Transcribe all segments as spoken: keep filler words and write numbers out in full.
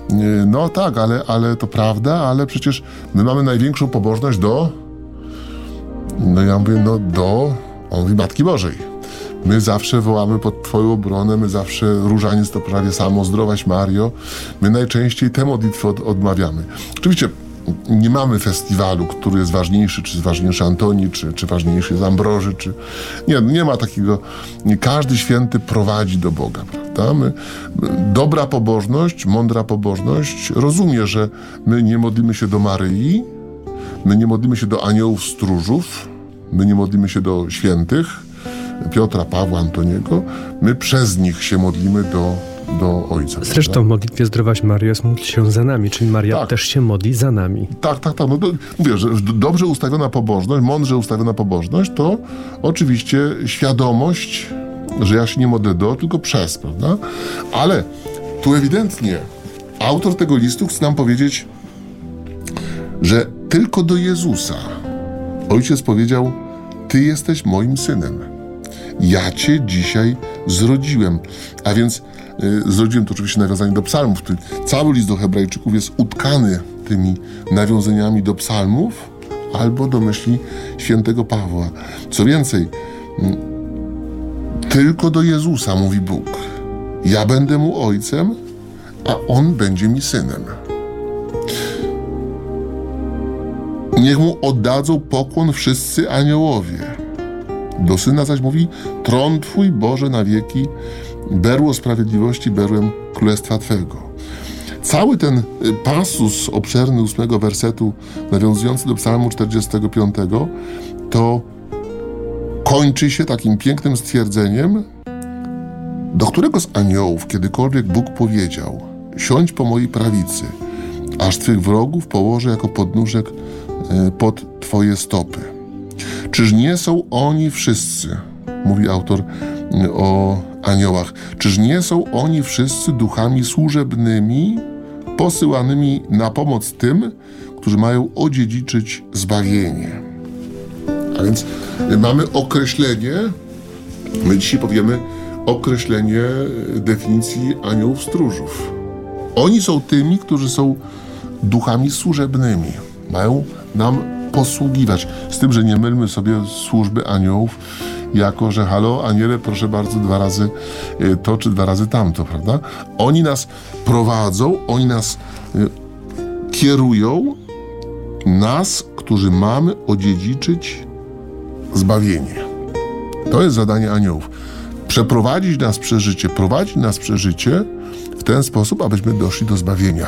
No tak, ale, ale to prawda, ale przecież my mamy największą pobożność do, no ja mówię, no do, on mówi, Matki Bożej. My zawsze wołamy pod Twoją obronę, my zawsze różaniec to prawie samo, zdrowaś Mario. My najczęściej tę modlitwę od, odmawiamy. Oczywiście nie mamy festiwalu, który jest ważniejszy, czy jest ważniejszy Antoni, czy, czy ważniejszy jest Ambroży, czy... Nie, nie ma takiego... Nie, każdy święty prowadzi do Boga, prawda? My, dobra pobożność, mądra pobożność rozumie, że my nie modlimy się do Maryi, my nie modlimy się do aniołów stróżów, my nie modlimy się do świętych, Piotra, Pawła, Antoniego, my przez nich się modlimy do, do Ojca. Zresztą prawda? w modlitwie Zdrowaś Maryjo jest módl się za nami, czyli Maria Tak. też się modli za nami. Tak, tak, tak. No to, mówię, że dobrze ustawiona pobożność, mądrze ustawiona pobożność to oczywiście świadomość, że ja się nie modlę do, tylko przez, prawda? Ale tu ewidentnie autor tego listu chce nam powiedzieć, że tylko do Jezusa Ojciec powiedział: Ty jesteś moim synem. Ja Cię dzisiaj zrodziłem. A więc y, zrodziłem to oczywiście nawiązanie do psalmów. Cały list do Hebrajczyków jest utkany tymi nawiązaniami do psalmów albo do myśli świętego Pawła. Co więcej, y, tylko do Jezusa mówi Bóg. Ja będę mu ojcem, a on będzie mi synem. Niech mu oddadzą pokłon wszyscy aniołowie. Do Syna zaś mówi: Tron Twój, Boże, na wieki, berło sprawiedliwości, berłem królestwa Twego. Cały ten pasus obszerny ósmego wersetu, nawiązujący do psalmu czterdziestego piątego, to kończy się takim pięknym stwierdzeniem, do którego z aniołów kiedykolwiek Bóg powiedział: Siądź po mojej prawicy, aż Twych wrogów położę jako podnóżek pod Twoje stopy. Czyż nie są oni wszyscy, mówi autor o aniołach, czyż nie są oni wszyscy duchami służebnymi, posyłanymi na pomoc tym, którzy mają odziedziczyć zbawienie? A więc mamy określenie, my dzisiaj powiemy określenie definicji aniołów stróżów. Oni są tymi, którzy są duchami służebnymi, mają nam posługiwać. Z tym, że nie mylmy sobie służby aniołów jako, że halo, aniele, proszę bardzo, dwa razy to, czy dwa razy tamto, prawda? Oni nas prowadzą, oni nas y, kierują, nas, którzy mamy odziedziczyć zbawienie. To jest zadanie aniołów. Przeprowadzić nas przez życie, prowadzić nas przez życie w ten sposób, abyśmy doszli do zbawienia.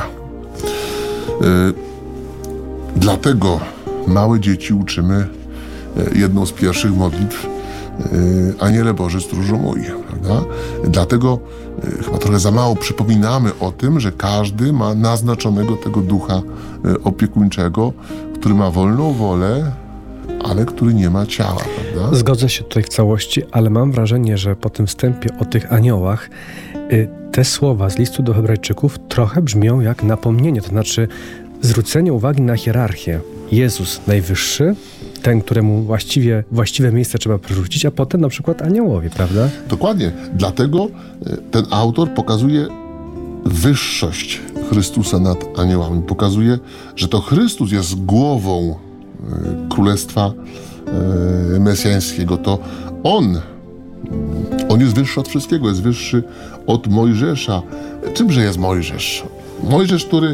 Y, dlatego małe dzieci uczymy jedną z pierwszych modlitw: Aniele Boży, stróżu mój, prawda? Dlatego chyba trochę za mało przypominamy o tym, że każdy ma naznaczonego tego ducha opiekuńczego, który ma wolną wolę, ale który nie ma ciała, prawda? Zgodzę się tutaj w całości, ale mam wrażenie, że po tym wstępie o tych aniołach te słowa z listu do Hebrajczyków trochę brzmią jak napomnienie, to znaczy zwrócenie uwagi na hierarchię. Jezus najwyższy, ten, któremu właściwie, właściwe miejsce trzeba przerzucić, a potem na przykład aniołowie, prawda? Dokładnie. Dlatego ten autor pokazuje wyższość Chrystusa nad aniołami. Pokazuje, że to Chrystus jest głową Królestwa Mesjańskiego. To On, On jest wyższy od wszystkiego, jest wyższy od Mojżesza. Czymże jest Mojżesz? Mojżesz, który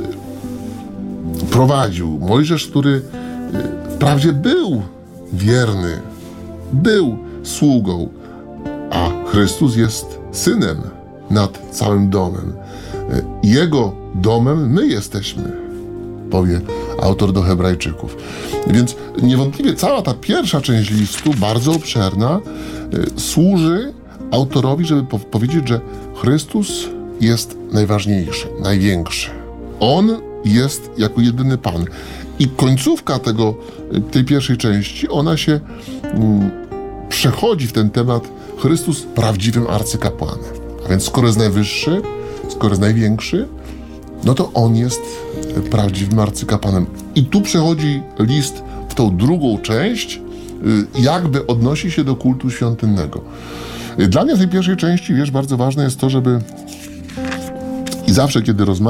prowadził, Mojżesz, który wprawdzie był wierny, był sługą, a Chrystus jest synem nad całym domem. Jego domem my jesteśmy, powie autor do Hebrajczyków. Więc niewątpliwie cała ta pierwsza część listu, bardzo obszerna, służy autorowi, żeby po- powiedzieć, że Chrystus jest najważniejszy, największy. On jest jako jedyny Pan. I końcówka tego, tej pierwszej części, ona się mm, przechodzi w ten temat: Chrystus prawdziwym arcykapłanem. A więc skoro jest najwyższy, skoro jest największy, no to On jest prawdziwym arcykapłanem. I tu przechodzi list w tą drugą część, jakby odnosi się do kultu świątynnego. Dla mnie w tej pierwszej części, wiesz, bardzo ważne jest to, żeby i zawsze, kiedy rozmawiam